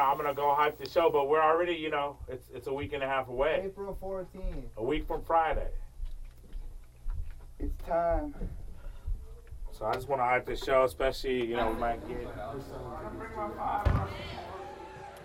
I'm gonna go hype the show, but we're already, you know, it's a week and a half away. April 14th. A week from Friday. It's time. So I just want to hype the show, especially, you know, we might get.